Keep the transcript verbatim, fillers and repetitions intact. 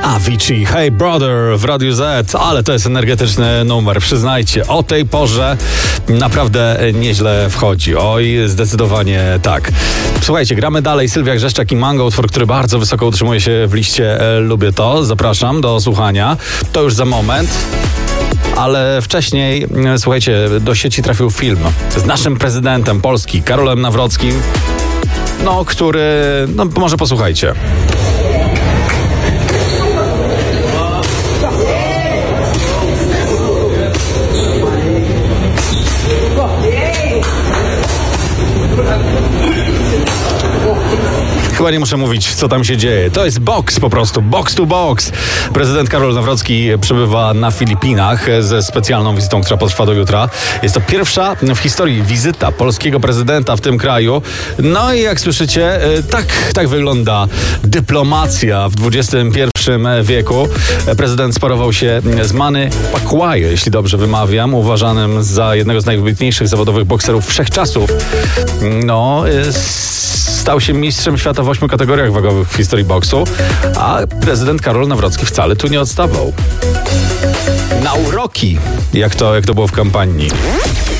Avicii, Hey Brother w Radiu Z, ale to jest energetyczny numer, przyznajcie, o tej porze naprawdę nieźle wchodzi, oj, zdecydowanie tak. Słuchajcie, gramy dalej, Sylwia Grzeszczak i Mango, utwór, który bardzo wysoko utrzymuje się w liście e, Lubię To, zapraszam do słuchania, to już za moment. Ale wcześniej, słuchajcie, do sieci trafił film z naszym prezydentem Polski, Karolem Nawrockim, no, który, no może posłuchajcie. Chyba nie muszę mówić, co tam się dzieje. To jest boks po prostu, box to box. Prezydent Karol Nawrocki przebywa na Filipinach ze specjalną wizytą, która potrwa do jutra. Jest to pierwsza w historii wizyta polskiego prezydenta w tym kraju. No i jak słyszycie, tak, tak wygląda dyplomacja w dwudziestym pierwszym wieku. Prezydent sparował się z Manny Pacquiao, jeśli dobrze wymawiam, uważanym za jednego z najwybitniejszych zawodowych bokserów wszechczasów. No, stał się mistrzem świata w ośmiu kategoriach wagowych w historii boksu, a prezydent Karol Nawrocki wcale tu nie odstawał. Na uroki, jak to, jak to było w kampanii.